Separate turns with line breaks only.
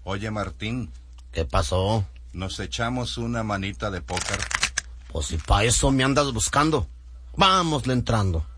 Oye, Martín.
¿Qué pasó?
¿Nos echamos una manita de póker?
Pues si pa' eso me andas buscando. Vámosle entrando.